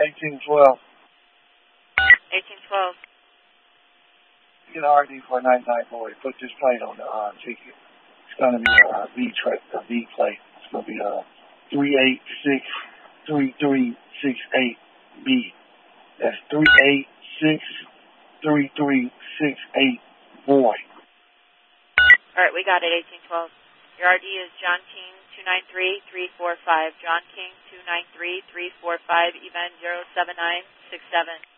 1812. 1812. Get RD for a 99 boy. Put this plate on the ticket. It's going to be a V plate. It's going to be a 3863368B. That's 3863368 boy. All right, we got it. 1812. Your RD is John King 293345. John King 293345. Event 07967.